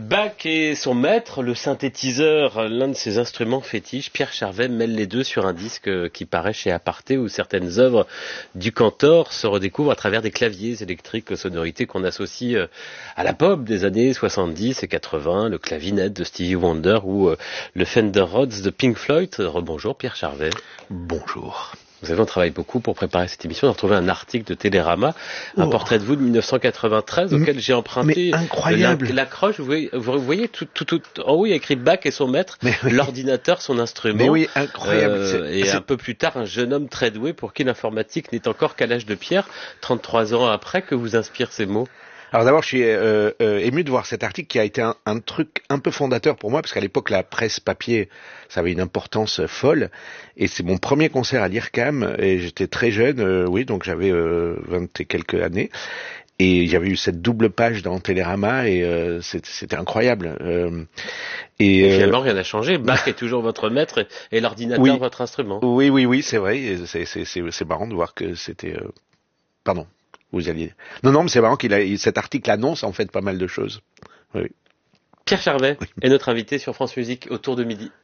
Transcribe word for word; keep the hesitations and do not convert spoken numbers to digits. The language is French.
Bach et son maître, le synthétiseur, l'un de ses instruments fétiches, Pierre Charvet mêle les deux sur un disque qui paraît chez Aparté, où certaines œuvres du cantor se redécouvrent à travers des claviers électriques aux sonorités qu'on associe à la pop des années soixante-dix et quatre-vingts, le clavinette de Stevie Wonder ou le Fender Rhodes de Pink Floyd. Rebonjour Pierre Charvet. Bonjour. Vous savez, on travaille beaucoup pour préparer cette émission. On a retrouvé un article de Télérama, un oh. portrait de vous de mille neuf cent quatre-vingt-treize, auquel j'ai emprunté l'accroche. Vous voyez, vous voyez tout, tout, tout en haut, il y a écrit Bach et son maître, oui. l'ordinateur, son instrument. Mais oui, incroyable. Euh, et c'est... un peu plus tard, un jeune homme très doué pour qui l'informatique n'est encore qu'à l'âge de pierre, trente-trois ans après, que vous inspirent ces mots. Alors d'abord, je suis euh, euh, ému de voir cet article qui a été un, un truc un peu fondateur pour moi, parce qu'à l'époque, la presse papier, ça avait une importance folle. Et c'est mon premier concert à l'I R C A M, et j'étais très jeune, euh, oui, donc j'avais euh, vingt et quelques années. Et j'avais eu cette double page dans Télérama, et euh, c'était, c'était incroyable. Euh, et, et finalement, euh, rien n'a changé. Bach est toujours votre maître, et, et l'ordinateur oui, votre instrument. Oui, oui, oui, c'est vrai. Et c'est, c'est, c'est, c'est marrant de voir que c'était... Euh... Pardon. Vous alliez. Non, non, mais c'est marrant qu'il a, cet article annonce en fait pas mal de choses. Oui. Pierre Charvet oui. est notre invité sur France Musique autour de midi.